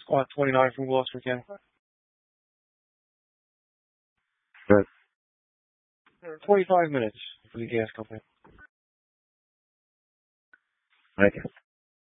Squad 29 from Gloucester again. Good. 25 minutes for the gas company. Thank you.